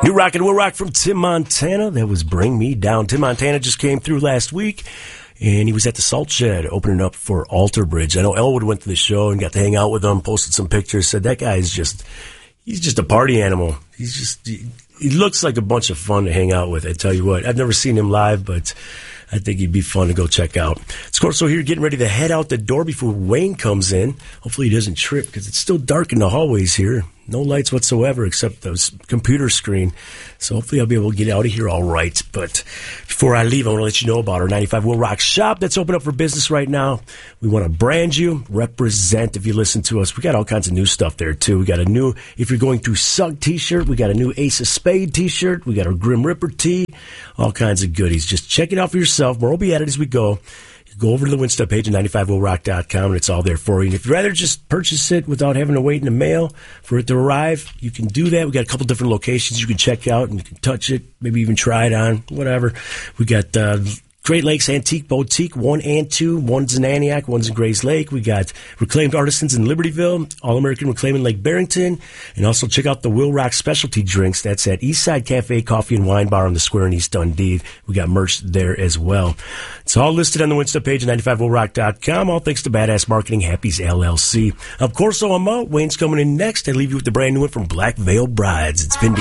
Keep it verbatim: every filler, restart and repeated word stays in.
New Rock and Will Rock from Tim Montana. That was Bring Me Down. Tim Montana just came through last week, and he was at the Salt Shed opening up for Alter Bridge. I know Elwood went to the show and got to hang out with him, posted some pictures, said that guy is just, he's just a party animal. He's just, he, he looks like a bunch of fun to hang out with. I tell you what, I've never seen him live, but I think he'd be fun to go check out. Scorso here getting ready to head out the door before Wayne comes in. Hopefully he doesn't trip because it's still dark in the hallways here. No lights whatsoever except the computer screen. So hopefully I'll be able to get out of here all right. But before I leave, I want to let you know about our ninety-five Will Rock shop that's open up for business right now. We want to brand you, represent if you listen to us. We got all kinds of new stuff there too. We got a new, if you're going through Sug t-shirt, we got a new Ace of Spade t-shirt. We got our Grim Ripper tee, all kinds of goodies. Just check it out for yourself. More will be added as we go. Go over to the Winstuff page at ninety-five will rock dot com, and it's all there for you. And if you'd rather just purchase it without having to wait in the mail for it to arrive, you can do that. We got a couple different locations you can check out, and you can touch it, maybe even try it on, whatever. We got uh, Great Lakes Antique Boutique, one and two. One's in Antioch, one's in Grays Lake. We got Reclaimed Artisans in Libertyville, All-American Reclaiming Lake Barrington, and also check out the Will Rock Specialty Drinks. That's at Eastside Cafe, Coffee and Wine Bar on the Square in East Dundee. We got merch there as well. It's all listed on the Winstuff page at ninety-five will rock dot com. All thanks to Badass Marketing, Happy's L L C. Of course, so I'm out. Wayne's coming in next. I leave you with the brand new one from Black Veil Brides. It's Vin Diesel.